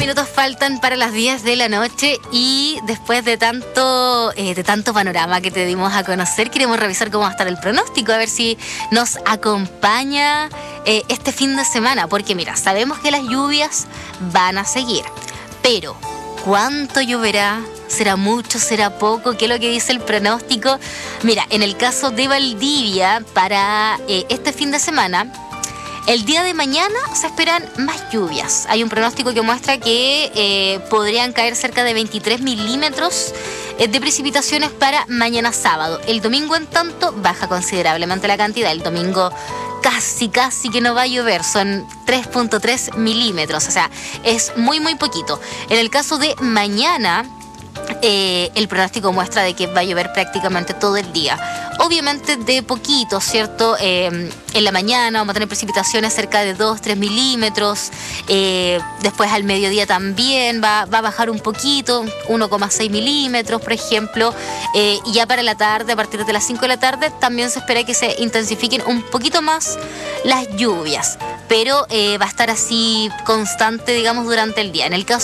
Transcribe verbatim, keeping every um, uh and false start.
minutos faltan para las diez de la noche y después de tanto, eh, de tanto panorama que te dimos a conocer, queremos revisar cómo va a estar el pronóstico, a ver si nos acompaña eh, este fin de semana. Porque mira, sabemos que las lluvias van a seguir, pero ¿cuánto lloverá? ¿Será mucho? ¿Será poco? ¿Qué es lo que dice el pronóstico? Mira, en el caso de Valdivia, para eh, este fin de semana, el día de mañana se esperan más lluvias. Hay un pronóstico que muestra que eh, podrían caer cerca de veintitrés milímetros eh, de precipitaciones para mañana sábado. El domingo, en tanto, baja considerablemente la cantidad. El domingo casi, casi que no va a llover. Son tres punto tres milímetros. O sea, es muy, muy poquito. En el caso de mañana, Eh, el pronóstico muestra de que va a llover prácticamente todo el día. Obviamente de poquito, ¿cierto? Eh, en la mañana vamos a tener precipitaciones cerca de dos, tres milímetros. Eh, después al mediodía también va, va a bajar un poquito, uno coma seis milímetros, por ejemplo. Eh, y ya para la tarde, a partir de las cinco de la tarde, también se espera que se intensifiquen un poquito más las lluvias. Pero eh, va a estar así constante, digamos, durante el día. En el caso